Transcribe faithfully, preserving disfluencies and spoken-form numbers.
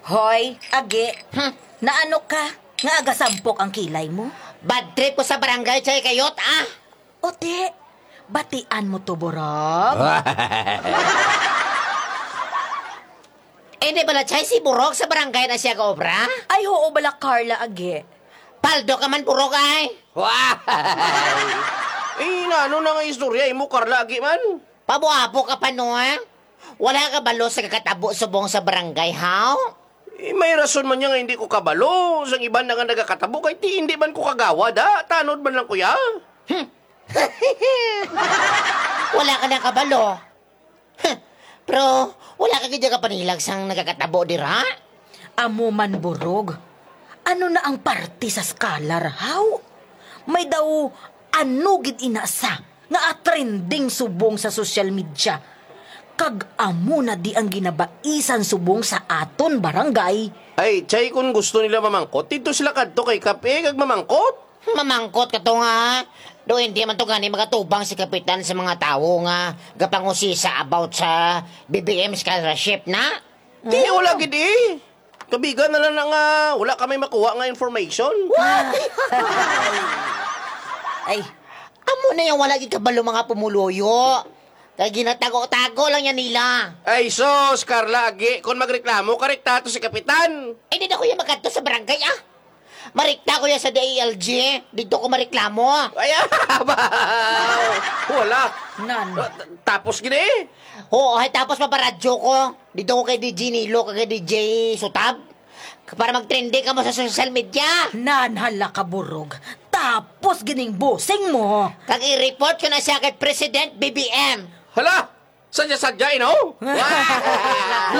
Hoy, agi, naano ka? Nga agasampok ang kilay mo? Bad trip ko sa barangay, chay kayot, ah! O di, batian mo to, Borog. Eh, di bala, chay, si Burog sa barangay na siya ka-obra? Ay, oo bala, Carla, agi. Paldo ka man, Burog, ay! Eh, ano na nga istorya, imo karlagi man. Pabuapo ka pa, no, ah? Wala ka balo sa kakatabo subong sa barangay, how? Eh, may rason man niya nga hindi ko kabalo. Sang iban na nga nagakatabo, kay ti hindi man ko kagawa, da. Tanod man lang kuya. Wala ka na kabalo. Huh. Pero, wala ka kaya kapanilag sang nagkakatabo, dira? Amo man, Borog. Ano na ang party sa Scholar, how? May daw ano gid inasa nga trending subong sa social media. Kag amo na di ang ginabaisan subong sa aton barangay. Ay, chay, kung gusto nila mamangkot, dito sila kadto kay Kape, kag mamangkot. Mamangkot ka to nga. Do hindi man to gani magatubang si kapitan sa mga tao nga gapangusisa about sa B B M scholarship na. Di, wala gid eh. Kabigan na lang na nga, wala kami makuha nga information. Ay, Amo na yung wala gid kabalo mga pumuloyo. Kaya ginatago-tago lang yan nila. Ay, sos, Carla, agi, kung magreklamo, karektato si Kapitan. Eh, di na ko yung magkanto sa barangay, ah. Marikta ko yan sa D A L G. Dito ko mareklamo. Ay, abaw. Wala. nan. Ah, t- Tapos gini eh. Oo, ay tapos maparadyo ko. Dito ko kay D J Nilo, kay D J Sutab. Para mag-trending ka mo sa social media. Nan hala ka, Borog. Tapos gining bosing mo. Kag i-report ko na siya kay President B B M. Hala, sadya-sadya, ino?